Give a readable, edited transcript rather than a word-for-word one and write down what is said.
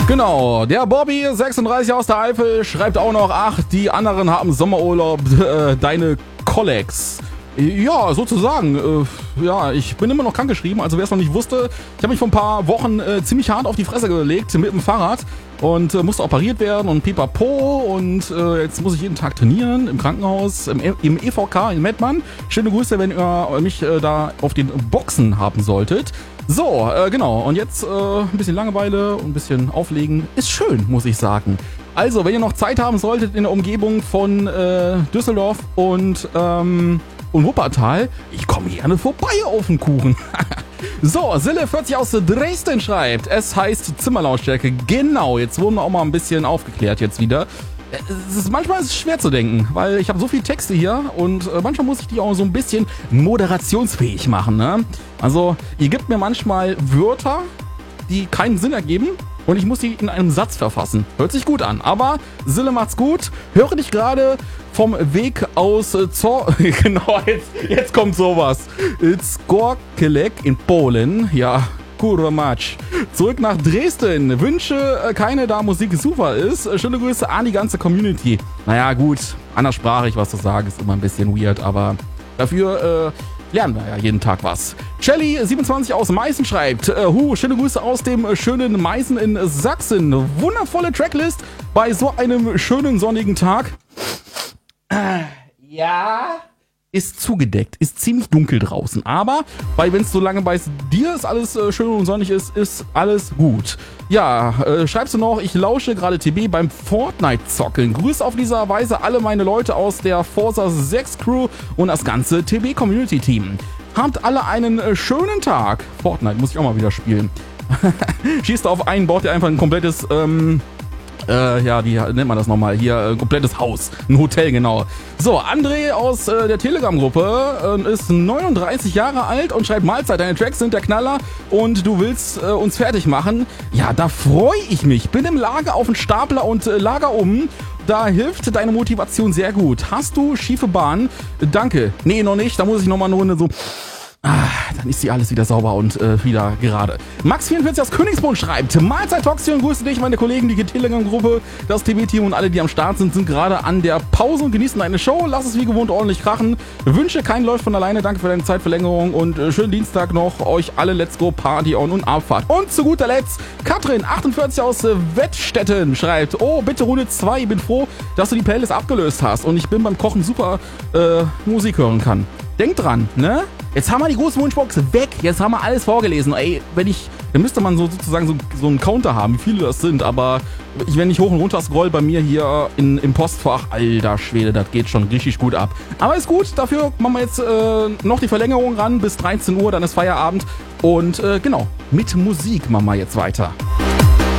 Genau, der Bobby, 36 aus der Eifel, schreibt auch noch, ach, die anderen haben Sommerurlaub, deine Colleagues. Ja, sozusagen. Ja, ich bin immer noch krankgeschrieben, also wer es noch nicht wusste, ich habe mich vor ein paar Wochen ziemlich hart auf die Fresse gelegt mit dem Fahrrad und musste operiert werden und pipapo und jetzt muss ich jeden Tag trainieren im Krankenhaus, im EVK in Mettmann. Schöne Grüße, wenn ihr mich da auf den Boxen haben solltet. So, genau, und jetzt ein bisschen Langeweile und ein bisschen auflegen. Ist schön, muss ich sagen. Also, wenn ihr noch Zeit haben solltet in der Umgebung von Düsseldorf und Wuppertal, ich komme gerne vorbei auf den Kuchen. So, Sille40 aus Dresden schreibt, es heißt Zimmerlautstärke. Genau, jetzt wurden wir auch mal ein bisschen aufgeklärt jetzt wieder. Manchmal ist es schwer zu denken, weil ich habe so viele Texte hier und manchmal muss ich die auch so ein bisschen moderationsfähig machen. Ne? Also, ihr gebt mir manchmal Wörter, die keinen Sinn ergeben und ich muss die in einem Satz verfassen. Hört sich gut an, aber Sille macht's gut. Höre dich gerade vom Weg aus genau, jetzt kommt sowas. Skorkelek in Polen. Ja, kurwa mać. Zurück nach Dresden. Wünsche keine, da Musik super ist. Schöne Grüße an die ganze Community. Naja, gut, anderssprachig was zu sagen ist immer ein bisschen weird, aber dafür lernen wir ja jeden Tag was. Chelly27 aus Meißen schreibt, schöne Grüße aus dem schönen Meißen in Sachsen. Wundervolle Tracklist bei so einem schönen sonnigen Tag. Ja, ist zugedeckt, ist ziemlich dunkel draußen, aber wenn es so lange bei dir ist, alles schön und sonnig ist alles gut. Ja, schreibst du noch, ich lausche gerade TB beim Fortnite-Zockeln. Grüß auf dieser Weise alle meine Leute aus der Forza 6 Crew und das ganze TB-Community-Team. Habt alle einen schönen Tag. Fortnite muss ich auch mal wieder spielen. Schießt auf einen, baut ihr einfach ein komplettes, wie nennt man das nochmal? Hier, ein komplettes Haus. Ein Hotel, genau. So, André aus der Telegram-Gruppe ist 39 Jahre alt und schreibt Mahlzeit. Deine Tracks sind der Knaller und du willst uns fertig machen. Ja, da freue ich mich. Bin im Lager auf den Stapler und Lager um. Da hilft deine Motivation sehr gut. Hast du schiefe Bahn? Danke. Nee, noch nicht. Da muss ich nochmal eine Runde so... dann ist die alles wieder sauber und wieder gerade. Max44 aus Königsbrunn schreibt, Mahlzeit Toxi und grüße dich, meine Kollegen, die Telegram-Gruppe, das TB-Team und alle, die am Start sind gerade an der Pause und genießen deine Show. Lass es wie gewohnt ordentlich krachen. Wünsche, kein läuft von alleine. Danke für deine Zeitverlängerung und schönen Dienstag noch. Euch alle, let's go, Party on und Abfahrt. Und zu guter Letzt, Katrin, 48 aus Wettstetten, schreibt, oh, bitte Runde 2, ich bin froh, dass du die Playlist abgelöst hast und ich bin beim Kochen super Musik hören kann. Denkt dran, ne? Jetzt haben wir die große Wunschbox weg. Jetzt haben wir alles vorgelesen. Ey, dann müsste man sozusagen so einen Counter haben, wie viele das sind. Aber wenn ich hoch und runter scroll bei mir hier im Postfach, alter Schwede, das geht schon richtig gut ab. Aber ist gut, dafür machen wir jetzt noch die Verlängerung ran bis 13 Uhr, dann ist Feierabend. Und genau, mit Musik machen wir jetzt weiter.